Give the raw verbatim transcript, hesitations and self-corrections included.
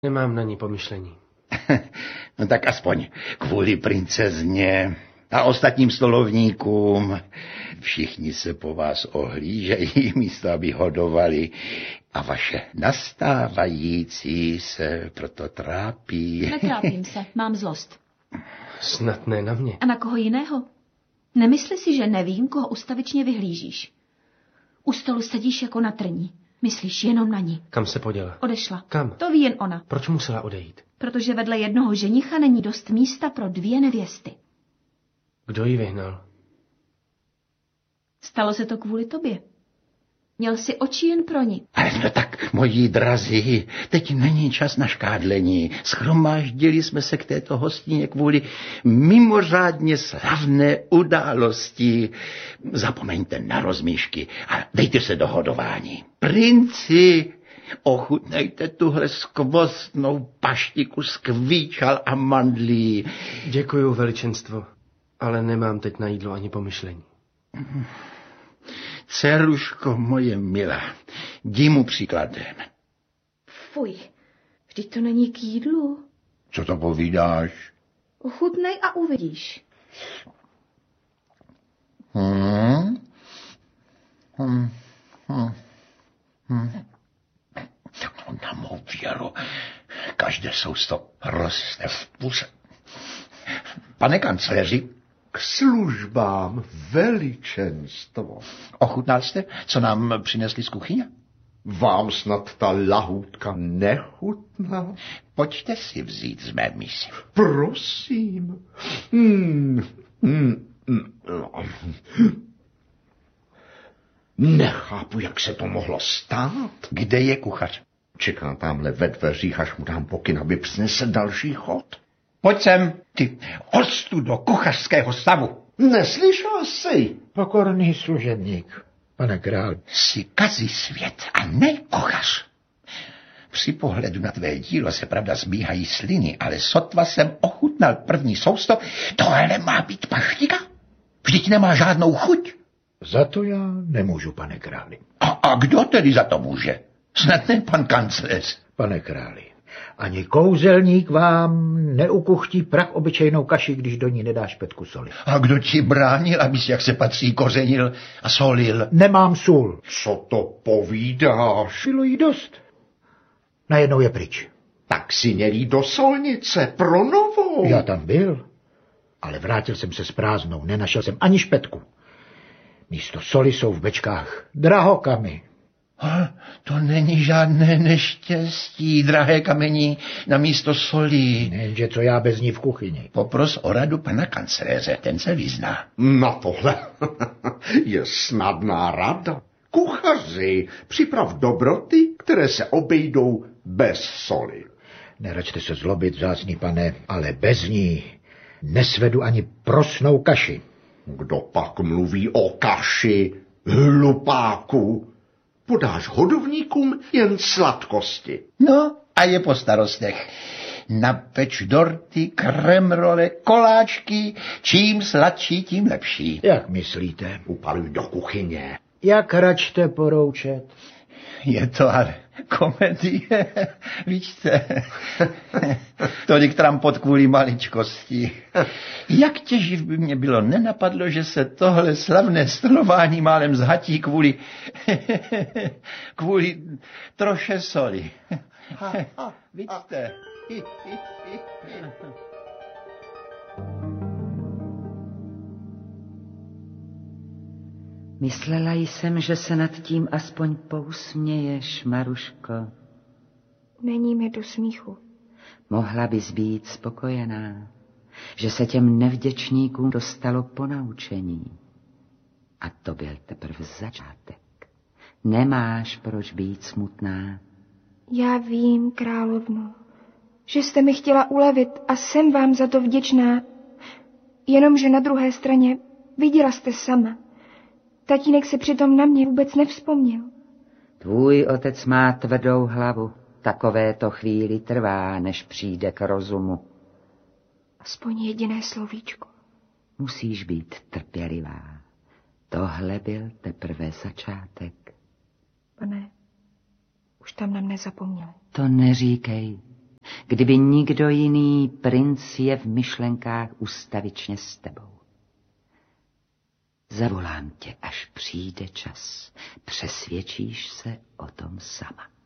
Nemám na ní pomyšlení. No tak aspoň kvůli princezně a ostatním stolovníkům. Všichni se po vás ohlížejí, místo aby hodovali. A vaše nastávající se proto trápí. Netrápím se, mám zlost. Snad ne na mě. A na koho jiného? Nemysli si, že nevím, koho ustavičně vyhlížíš. U stolu sedíš jako na trní. Myslíš jenom na ní. Kam se poděla? Odešla. Kam? To ví jen ona. Proč musela odejít? Protože vedle jednoho ženicha není dost místa pro dvě nevěsty. Kdo ji vyhnal? Stalo se to kvůli tobě. Měl si oči jen pro ní. Ale no tak, moji drazí, teď není čas na škádlení. Schromáždili jsme se k této hostině kvůli mimořádně slavné události. Zapomeňte na rozmíšky a dejte se do hodování. Princi, ochutnejte tuhle skvostnou paštiku z kvíčal a mandlí. Děkuju, veličenstvo, ale nemám teď na jídlo ani pomyšlení. Dceruško moje milá, jdi mu příkladem. Fuj, vždyť to není k jídlu. Co to povídáš? Ochutnej a uvidíš. Hmm? Hmm. Hmm. Hmm. No, na mou věru, každé sousto roste v puse. Pane kancléři, k službám, veličenstvo. Ochutnal jste, co nám přinesli z kuchyně? Vám snad ta lahůdka nechutná? Pojďte si vzít z mé misy. Prosím. Hmm. Hmm. Nechápu, jak se to mohlo stát. Kde je kuchař? Čeká tamhle ve dveřích, až mu dám pokyn, aby přinesl další chod. Pojď sem, ty ostudo kuchařského stavu. Neslyšel jsi? Pokorný služebník, pane král. Jsi kazí svět a ne kuchař. Při pohledu na tvé dílo se pravda zbíhají sliny, ale sotva jsem ochutnal první sousto, tohle má být paštika? Vždyť nemá žádnou chuť. Za to já nemůžu, pane králi. A, a kdo tedy za to může? Snad ne pan kancléř. Pane králi, ani kouzelník vám neukuchtí prach obyčejnou kaši, když do ní nedá špetku soli. A kdo ti bránil, abys, jak se patří, kořenil a solil? Nemám sůl. Co to povídáš? Bylo jí dost. Najednou je pryč. Tak si měl jít do solnice pro novou. Já tam byl, ale vrátil jsem se s prázdnou, nenašel jsem ani špetku. Místo soli jsou v bečkách drahokamy. A to není žádné neštěstí, drahé kamení, na místo solí. Jenže co já bez ní v kuchyni. Popros o radu pana kancléře, ten se vyzná. Na tohle je snadná rada. Kuchaři, připrav dobroty, které se obejdou bez soli. Neračte se zlobit, vzácný pane, ale bez ní nesvedu ani prosnou kaši. Kdo pak mluví o kaši, hlupáku? Podáš hodovníkům jen sladkosti. No a je po starostech. Napeč dorty, kremrole, koláčky, čím sladší, tím lepší. Jak myslíte? Upaluj do kuchyně. Jak račte poroučet? Je to ale komedie, víte. Tolik trampot kvůli maličkosti. Jak těživ by mě bylo nenapadlo, že se tohle slavné stolování málem zhatí kvůli kvůli troše soli. Vidíte. Myslela jsem, že se nad tím aspoň pousměješ, Maruško. Není mi do smíchu. Mohla bys být spokojená, že se těm nevděčníkům dostalo ponaučení. A to byl teprve začátek. Nemáš proč být smutná. Já vím, královno, že jste mi chtěla ulevit a jsem vám za to vděčná. Jenomže na druhé straně viděla jste sama. Tatínek se přitom na mě vůbec nevzpomněl. Tvůj otec má tvrdou hlavu. Takovéto chvíli trvá, než přijde k rozumu. Aspoň jediné slovíčko. Musíš být trpělivá. Tohle byl teprve začátek. Pane, už tam na mne zapomněli. To neříkej. kdyby nikdo jiný princ je v myšlenkách ustavičně s tebou. Zavolám tě, až přijde čas. Přesvědčíš se o tom sama.